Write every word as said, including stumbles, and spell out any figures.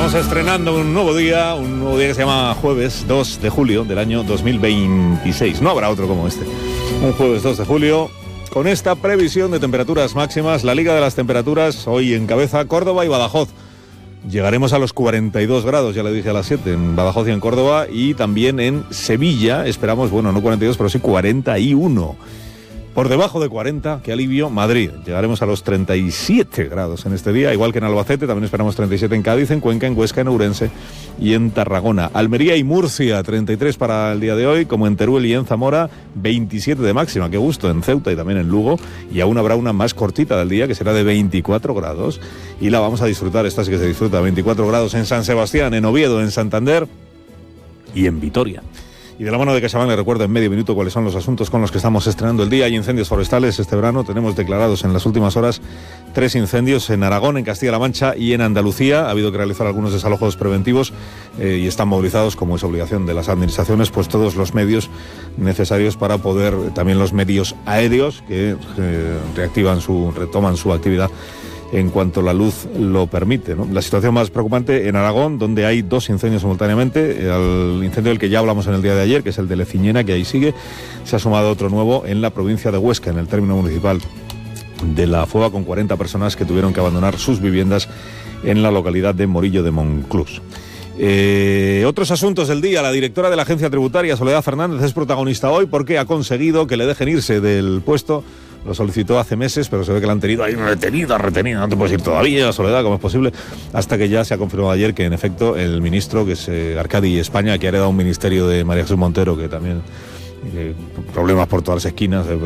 Estamos estrenando un nuevo día, un nuevo día que se llama jueves dos de julio del año dos mil veintiséis. No habrá otro como este. Un jueves dos de julio con esta previsión de temperaturas máximas. La Liga de las Temperaturas hoy encabeza Córdoba y Badajoz. Llegaremos a los cuarenta y dos grados, ya le dije a las siete, en Badajoz y en Córdoba, y también en Sevilla esperamos, bueno, no cuarenta y dos, pero sí cuarenta y uno. Por debajo de cuarenta, qué alivio, Madrid. Llegaremos a los treinta y siete grados en este día, igual que en Albacete, también esperamos treinta y siete en Cádiz, en Cuenca, en Huesca, en Ourense y en Tarragona. Almería y Murcia, treinta y tres para el día de hoy, como en Teruel y en Zamora, veintisiete de máxima, qué gusto, en Ceuta y también en Lugo, y aún habrá una más cortita del día, que será de veinticuatro grados, y la vamos a disfrutar, esta sí que se disfruta, veinticuatro grados en San Sebastián, en Oviedo, en Santander y en Vitoria. Y de la mano de CaixaBank le recuerdo en medio minuto cuáles son los asuntos con los que estamos estrenando el día. Hay incendios forestales este verano. Tenemos declarados en las últimas horas tres incendios en Aragón, en Castilla-La Mancha y en Andalucía. Ha habido que realizar algunos desalojos preventivos eh, y están movilizados, como es obligación de las administraciones, pues todos los medios necesarios para poder, también los medios aéreos que eh, reactivan su, retoman su actividad en cuanto la luz lo permite, ¿no? La situación más preocupante en Aragón, donde hay dos incendios simultáneamente. Al incendio del que ya hablamos en el día de ayer, que es el de Leciñena, que ahí sigue, se ha sumado otro nuevo en la provincia de Huesca, en el término municipal de La Fueva, con cuarenta personas que tuvieron que abandonar sus viviendas en la localidad de Morillo de Monclús. Eh, otros asuntos del día. La directora de la Agencia Tributaria, Soledad Fernández, es protagonista hoy porque ha conseguido que le dejen irse del puesto. Lo solicitó hace meses, pero se ve que la han tenido ahí retenida, retenida. No te puedes ir todavía, Soledad, ¿cómo es posible? Hasta que ya se ha confirmado ayer que, en efecto, el ministro, que es eh, Arcadi España, que ha heredado un ministerio de María Jesús Montero, que también... Eh, problemas por todas las esquinas, eh,